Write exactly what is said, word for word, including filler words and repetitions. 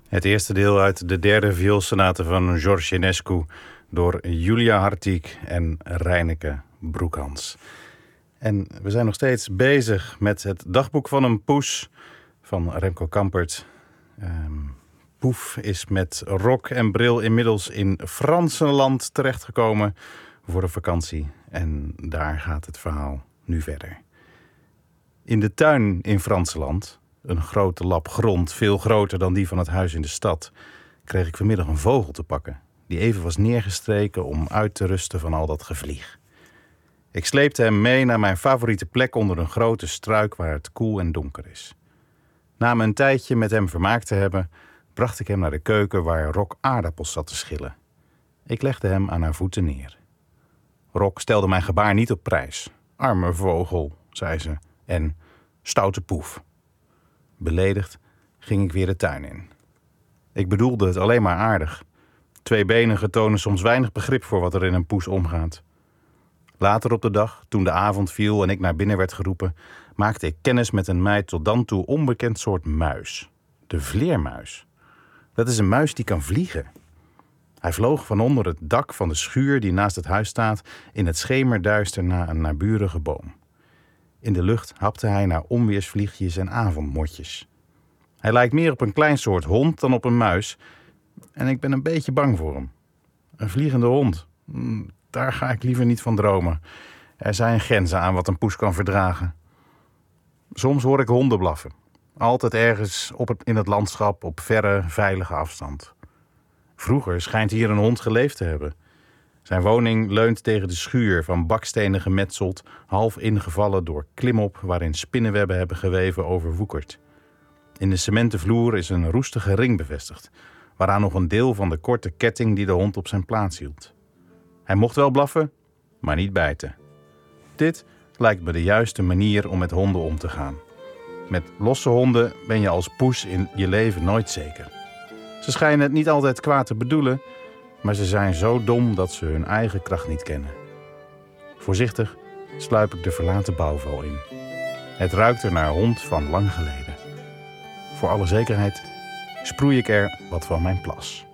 Het eerste deel uit de derde vioolsonate van George Enescu door Julia Hartwig en Reineke Broekhans. En we zijn nog steeds bezig met het dagboek van een poes van Remco Kampert. Um, Poef is met rok en bril inmiddels in Fransenland terechtgekomen voor de vakantie. En daar gaat het verhaal nu verder. In de tuin in Fransenland, een grote lap grond, veel groter dan die van het huis in de stad, kreeg ik vanmiddag een vogel te pakken, die even was neergestreken om uit te rusten van al dat gevlieg. Ik sleepte hem mee naar mijn favoriete plek onder een grote struik waar het koel en donker is. Na me een tijdje met hem vermaakt te hebben, bracht ik hem naar de keuken waar Rok aardappels zat te schillen. Ik legde hem aan haar voeten neer. Rok stelde mijn gebaar niet op prijs. Arme vogel, zei ze, en stoute poef. Beledigd ging ik weer de tuin in. Ik bedoelde het alleen maar aardig. Tweebenigen tonen soms weinig begrip voor wat er in een poes omgaat. Later op de dag, toen de avond viel en ik naar binnen werd geroepen, maakte ik kennis met een mij tot dan toe onbekend soort muis. De vleermuis. Dat is een muis die kan vliegen. Hij vloog van onder het dak van de schuur die naast het huis staat in het schemerduister naar een naburige boom. In de lucht hapte hij naar onweersvliegjes en avondmotjes. Hij lijkt meer op een klein soort hond dan op een muis en ik ben een beetje bang voor hem. Een vliegende hond, daar ga ik liever niet van dromen. Er zijn grenzen aan wat een poes kan verdragen. Soms hoor ik honden blaffen. Altijd ergens op het, in het landschap op verre, veilige afstand. Vroeger schijnt hier een hond geleefd te hebben. Zijn woning leunt tegen de schuur, van bakstenen gemetseld, half ingevallen door klimop waarin spinnenwebben hebben geweven overwoekerd. In de cementen vloer is een roestige ring bevestigd, waaraan nog een deel van de korte ketting die de hond op zijn plaats hield. Hij mocht wel blaffen, maar niet bijten. Dit lijkt me de juiste manier om met honden om te gaan. Met losse honden ben je als poes in je leven nooit zeker. Ze schijnen het niet altijd kwaad te bedoelen, maar ze zijn zo dom dat ze hun eigen kracht niet kennen. Voorzichtig sluip ik de verlaten bouwval in. Het ruikt er naar hond van lang geleden. Voor alle zekerheid sproei ik er wat van mijn plas.